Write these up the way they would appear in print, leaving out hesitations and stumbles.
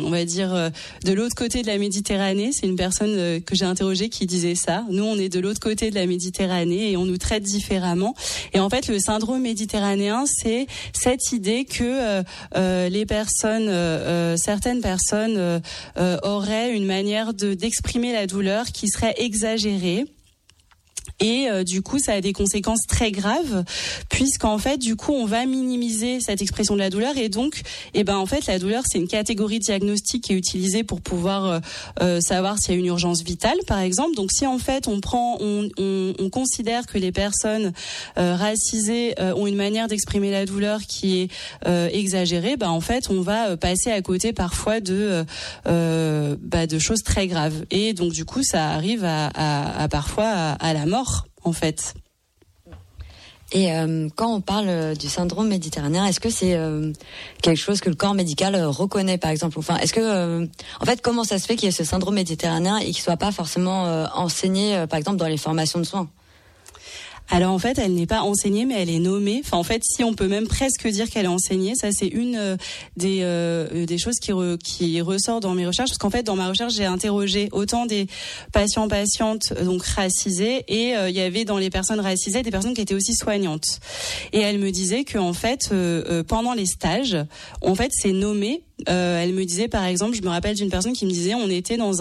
on va dire, de l'autre côté de la Méditerranée. C'est une personne que j'ai interrogée qui disait ça. Nous, on est de l'autre côté de la Méditerranée et on nous traite différemment. Et en fait, le syndrome méditerranéen, c'est cette idée que les personnes, certaines personnes auraient une manière d'exprimer la douleur qui serait exagérée. Et du coup, ça a des conséquences très graves, puisqu'en fait, du coup, on va minimiser cette expression de la douleur, et donc, en fait, la douleur, c'est une catégorie diagnostique qui est utilisée pour pouvoir savoir s'il y a une urgence vitale, par exemple. Donc, si en fait, on considère que les personnes racisées ont une manière d'exprimer la douleur qui est exagérée, en fait, on va passer à côté parfois de choses très graves. Et donc, du coup, ça arrive à parfois à la mort, en fait. Et quand on parle du syndrome méditerranéen, est-ce que c'est quelque chose que le corps médical reconnaît, par exemple? Enfin, est-ce que, en fait, comment ça se fait qu'il y ait ce syndrome méditerranéen et qu'il soit pas forcément enseigné, par exemple, dans les formations de soins? Alors en fait, elle n'est pas enseignée, mais elle est nommée. Enfin, en fait, si on peut même presque dire qu'elle est enseignée, ça c'est une des choses qui ressort dans mes recherches, parce qu'en fait, dans ma recherche, j'ai interrogé autant des patientes donc racisées, et il y avait dans les personnes racisées des personnes qui étaient aussi soignantes. Et elle me disait que en fait, pendant les stages, en fait, c'est nommé. Elle me disait, par exemple, je me rappelle d'une personne qui me disait, on était dans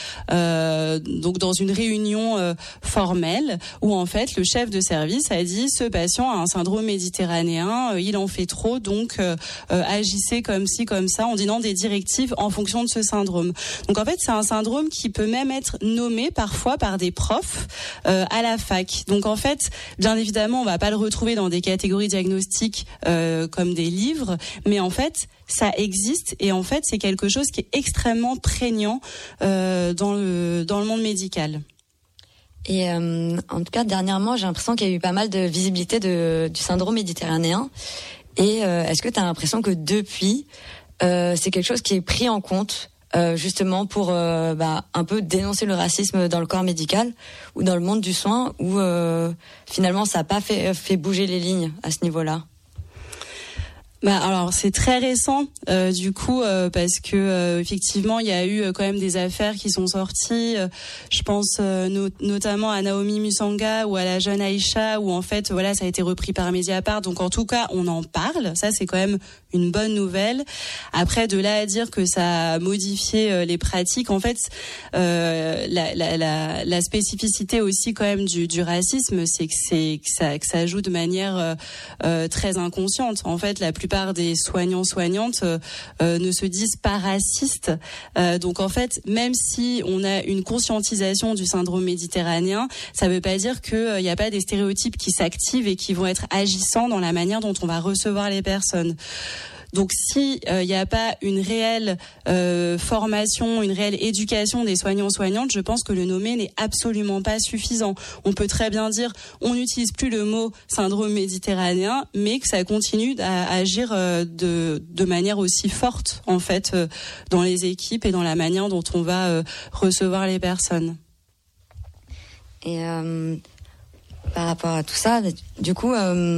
dans une réunion formelle où en fait le chef de service a dit, ce patient a un syndrome méditerranéen, il en fait trop, donc agissez comme ci comme ça, en donnant des directives en fonction de ce syndrome. Donc en fait, c'est un syndrome qui peut même être nommé parfois par des profs à la fac. Donc en fait, bien évidemment, on va pas le retrouver dans des catégories diagnostiques comme des livres, mais en fait, ça existe, et en fait, c'est quelque chose qui est extrêmement prégnant dans le monde médical. Et en tout cas, dernièrement, j'ai l'impression qu'il y a eu pas mal de visibilité du syndrome méditerranéen. Et est-ce que tu as l'impression que depuis, c'est quelque chose qui est pris en compte justement pour un peu dénoncer le racisme dans le corps médical ou dans le monde du soin, où finalement, ça n'a pas fait bouger les lignes à ce niveau-là? Alors c'est très récent du coup parce que effectivement il y a eu quand même des affaires qui sont sorties, je pense notamment à Naomi Musanga ou à la jeune Aïcha, où en fait voilà, ça a été repris par Mediapart, donc en tout cas on en parle, ça c'est quand même une bonne nouvelle. Après, de là à dire que ça a modifié les pratiques, en fait la spécificité aussi quand même du racisme, c'est que ça joue de manière très inconsciente. En fait, la plupart des soignantes ne se disent pas racistes. Donc en fait, même si on a une conscientisation du syndrome méditerranéen, ça ne veut pas dire qu'il n'y a pas des stéréotypes qui s'activent et qui vont être agissants dans la manière dont on va recevoir les personnes. Donc si il n'y a pas une réelle formation, une réelle éducation des soignants-soignantes, je pense que le nommer n'est absolument pas suffisant. On peut très bien dire, on n'utilise plus le mot syndrome méditerranéen, mais que ça continue à agir de manière aussi forte en fait dans les équipes et dans la manière dont on va recevoir les personnes. Et par rapport à tout ça, du coup,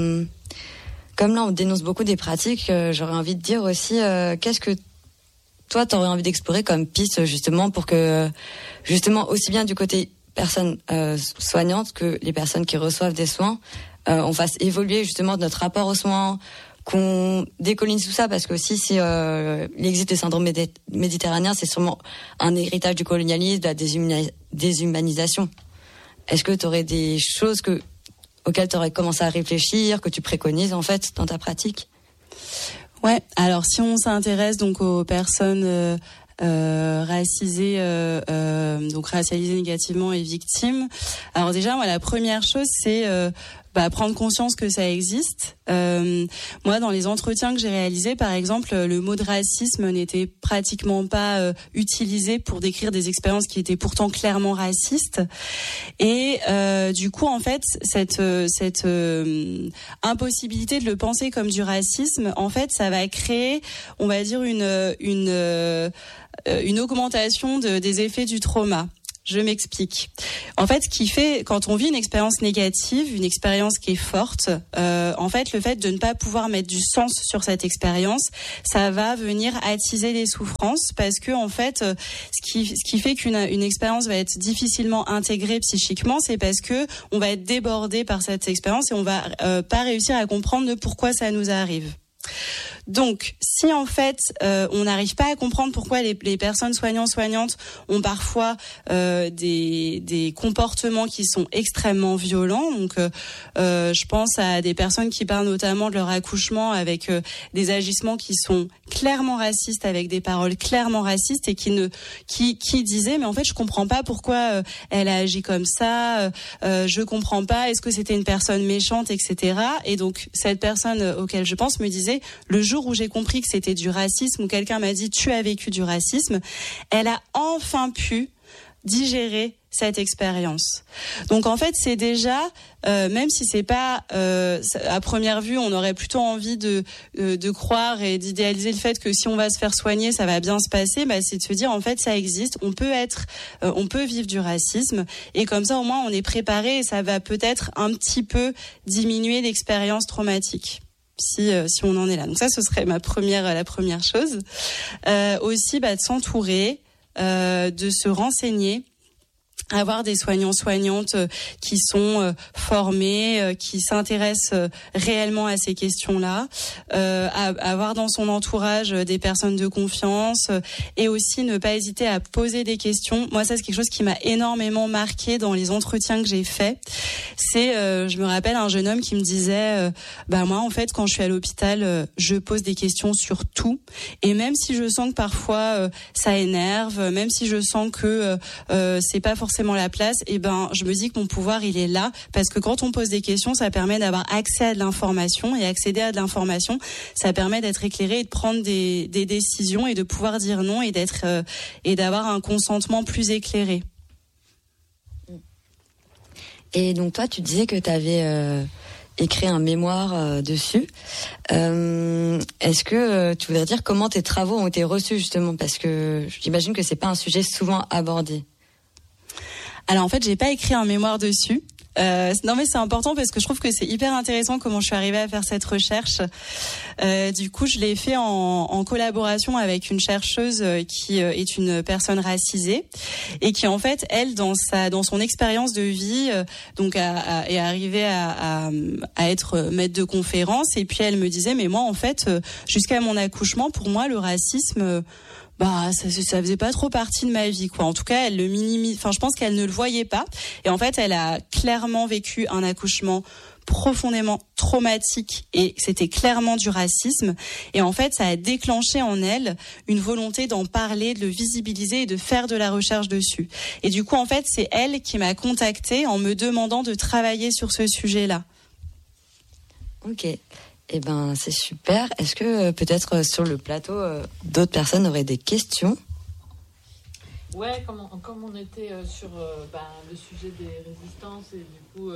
comme là on dénonce beaucoup des pratiques, j'aurais envie de dire aussi, qu'est-ce que toi t'aurais envie d'explorer comme piste justement pour que justement aussi bien du côté personnes soignantes que les personnes qui reçoivent des soins, on fasse évoluer justement notre rapport aux soins, qu'on décolline tout ça, parce que aussi si il existe le syndrome méditerranéen, c'est sûrement un héritage du colonialisme, de la déshumanisation. Est-ce que tu aurais des choses auxquelles tu aurais commencé à réfléchir, que tu préconises en fait dans ta pratique? Ouais, alors si on s'intéresse donc aux personnes racisées, donc racialisées négativement et victimes, alors déjà moi la première chose c'est prendre conscience que ça existe. Moi, dans les entretiens que j'ai réalisés, par exemple, le mot de racisme n'était pratiquement pas utilisé pour décrire des expériences qui étaient pourtant clairement racistes. Et du coup, en fait, cette impossibilité de le penser comme du racisme, en fait, ça va créer, on va dire, une augmentation des effets du trauma. Je m'explique. En fait, ce qui fait, quand on vit une expérience négative, une expérience qui est forte, en fait, le fait de ne pas pouvoir mettre du sens sur cette expérience, ça va venir attiser les souffrances, parce que en fait, ce qui fait qu'une expérience va être difficilement intégrée psychiquement, c'est parce que on va être débordé par cette expérience et on va pas réussir à comprendre pourquoi ça nous arrive. Donc, si en fait on n'arrive pas à comprendre pourquoi les personnes soignantes ont parfois des comportements qui sont extrêmement violents, donc je pense à des personnes qui parlent notamment de leur accouchement avec des agissements qui sont clairement racistes, avec des paroles clairement racistes, et qui disaient mais en fait je comprends pas pourquoi elle a agi comme ça, je comprends pas, est-ce que c'était une personne méchante, etc. Et donc cette personne auquel je pense me disait, le jour où j'ai compris que c'était du racisme, où quelqu'un m'a dit tu as vécu du racisme, elle a enfin pu digérer cette expérience. Donc en fait c'est déjà, même si c'est pas à première vue, on aurait plutôt envie de croire et d'idéaliser le fait que si on va se faire soigner ça va bien se passer, c'est de se dire en fait ça existe, on peut vivre du racisme, et comme ça au moins on est préparé et ça va peut-être un petit peu diminuer l'expérience traumatique. Si on en est là. Donc ça, ce serait la première chose. Aussi, de s'entourer, de se renseigner, avoir des soignantes qui sont formés, qui s'intéressent réellement à ces questions-là, avoir dans son entourage des personnes de confiance, et aussi ne pas hésiter à poser des questions. Moi, ça c'est quelque chose qui m'a énormément marqué dans les entretiens que j'ai faits. C'est, je me rappelle un jeune homme qui me disait, moi en fait quand je suis à l'hôpital, je pose des questions sur tout, et même si je sens que parfois ça énerve, même si je sens que c'est pas forcément la place, je me dis que mon pouvoir il est là, parce que quand on pose des questions, ça permet d'avoir accès à de l'information, et accéder à de l'information, ça permet d'être éclairé et de prendre des décisions et de pouvoir dire non, et d'avoir un consentement plus éclairé. Et donc toi, tu disais que tu avais écrit un mémoire dessus. Est-ce que tu voudrais dire comment tes travaux ont été reçus justement, parce que j'imagine que c'est pas un sujet souvent abordé. Alors en fait, j'ai pas écrit un mémoire dessus. Non mais c'est important parce que je trouve que c'est hyper intéressant comment je suis arrivée à faire cette recherche. Du coup, je l'ai fait en collaboration avec une chercheuse qui est une personne racisée, et qui en fait, elle, dans son expérience de vie, est arrivée à être maître de conférence. Et puis elle me disait, mais moi en fait, jusqu'à mon accouchement, pour moi le racisme, ça faisait pas trop partie de ma vie, quoi. En tout cas, elle le minimise. Enfin, je pense qu'elle ne le voyait pas. Et en fait, elle a clairement vécu un accouchement profondément traumatique, et c'était clairement du racisme. Et en fait, ça a déclenché en elle une volonté d'en parler, de le visibiliser et de faire de la recherche dessus. Et du coup, en fait, c'est elle qui m'a contactée en me demandant de travailler sur ce sujet-là. Ok. C'est super. Est-ce que peut-être sur le plateau, d'autres personnes auraient des questions ? Ouais, comme on était sur le sujet des résistances, et du coup...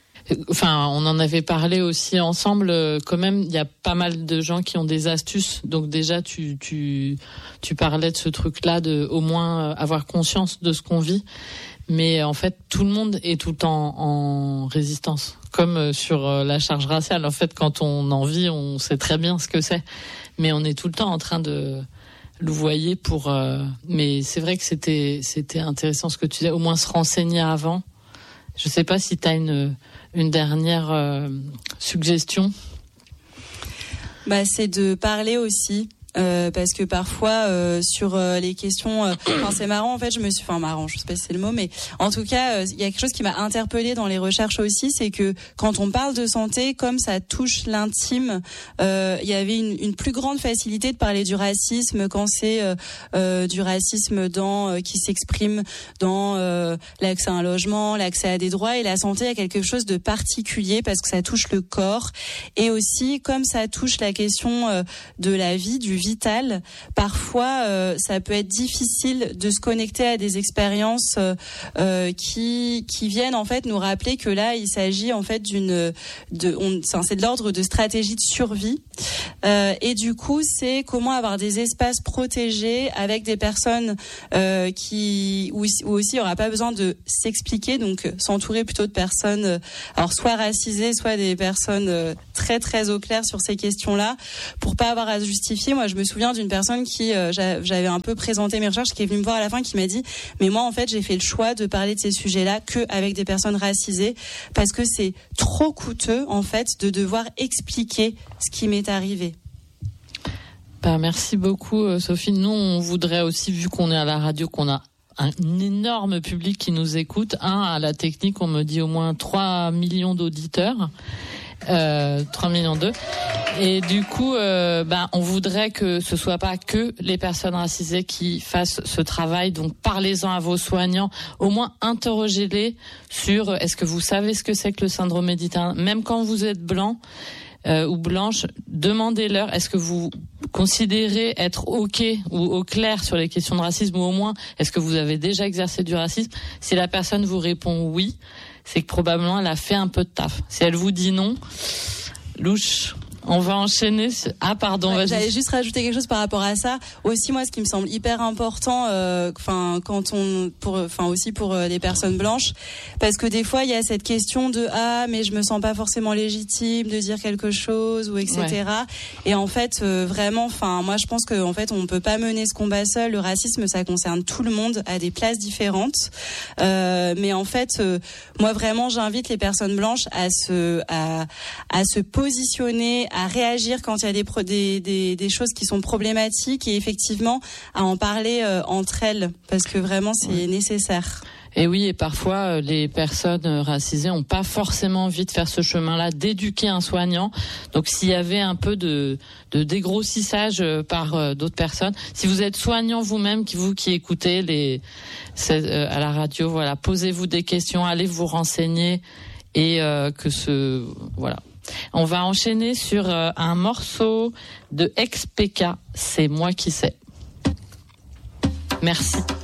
on en avait parlé aussi ensemble. Quand même, il y a pas mal de gens qui ont des astuces. Donc déjà, tu parlais de ce truc-là, de au moins avoir conscience de ce qu'on vit. Mais en fait, tout le monde est tout le temps en résistance. Comme sur la charge raciale. En fait, quand on en vit, on sait très bien ce que c'est. Mais on est tout le temps en train de louvoyer pour... Mais c'est vrai que c'était intéressant ce que tu disais. Au moins se renseigner avant. Je sais pas si tu as une dernière suggestion. C'est de parler aussi. Parce que parfois sur les questions, c'est marrant en fait, je sais pas si c'est le mot, mais en tout cas il y a quelque chose qui m'a interpellée dans les recherches aussi, c'est que quand on parle de santé, comme ça touche l'intime, il y avait une plus grande facilité de parler du racisme quand c'est du racisme qui s'exprime dans l'accès à un logement, l'accès à des droits, et la santé a quelque chose de particulier parce que ça touche le corps, et aussi comme ça touche la question de la vie, du vital, parfois ça peut être difficile de se connecter à des expériences qui viennent en fait nous rappeler que là il s'agit en fait c'est de l'ordre de stratégie de survie, et du coup c'est comment avoir des espaces protégés avec des personnes où aussi il n'y aura pas besoin de s'expliquer, donc s'entourer plutôt de personnes alors soit racisées, soit des personnes très très au clair sur ces questions-là, pour pas avoir à se justifier. Moi je me souviens d'une personne qui j'avais un peu présenté mes recherches, qui est venue me voir à la fin, qui m'a dit mais moi en fait j'ai fait le choix de parler de ces sujets-là que avec des personnes racisées parce que c'est trop coûteux en fait de devoir expliquer ce qui m'est arrivé. Merci beaucoup Sophie. Nous on voudrait aussi, vu qu'on est à la radio, qu'on a un énorme public qui nous écoute. À la technique, on me dit au moins 3 millions d'auditeurs. 3 millions d'eux. Et du coup, on voudrait que ce soit pas que les personnes racisées qui fassent ce travail. Donc, parlez-en à vos soignants. Au moins, interrogez-les sur est-ce que vous savez ce que c'est que le syndrome méditerranéen. Même quand vous êtes blanc ou blanche, demandez-leur est-ce que vous considérez être OK ou au clair sur les questions de racisme, ou au moins est-ce que vous avez déjà exercé du racisme. Si la personne vous répond oui, c'est que probablement elle a fait un peu de taf. Si elle vous dit non, louche. On va enchaîner. Vas-y. J'allais juste rajouter quelque chose par rapport à ça. Aussi, moi, ce qui me semble hyper important, aussi pour les personnes blanches, parce que des fois, il y a cette question de mais je me sens pas forcément légitime de dire quelque chose ou etc. Ouais. Et en fait, vraiment, moi, je pense que en fait, on peut pas mener ce combat seul. Le racisme, ça concerne tout le monde à des places différentes. Mais en fait, moi, vraiment, j'invite les personnes blanches à se positionner, à réagir quand il y a des choses qui sont problématiques, et effectivement à en parler entre elles, parce que vraiment c'est nécessaire. Et oui, et parfois les personnes racisées ont pas forcément envie de faire ce chemin-là, d'éduquer un soignant. Donc s'il y avait un peu de dégrossissage par d'autres personnes, si vous êtes soignant vous-même, qui écoutez à la radio, voilà, posez-vous des questions, allez vous renseigner, et voilà. On va enchaîner sur un morceau de XPK, c'est moi qui sais. Merci.